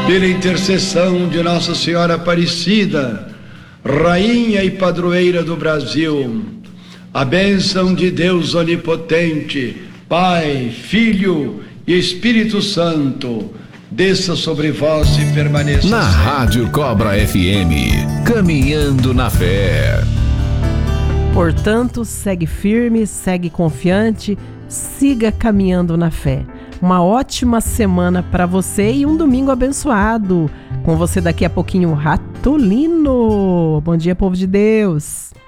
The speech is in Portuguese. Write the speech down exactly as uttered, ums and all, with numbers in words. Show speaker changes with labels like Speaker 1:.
Speaker 1: Pela intercessão de Nossa Senhora Aparecida, Rainha e Padroeira do Brasil, a bênção de Deus Onipotente, Pai, Filho e Espírito Santo, desça sobre vós e permaneça
Speaker 2: na
Speaker 1: sempre.
Speaker 2: Rádio Cobra F M, caminhando na fé.
Speaker 3: Portanto, segue firme, segue confiante, siga caminhando na fé. Uma ótima semana para você e um domingo abençoado. Com você daqui a pouquinho, Ratolino. Bom dia, povo de Deus.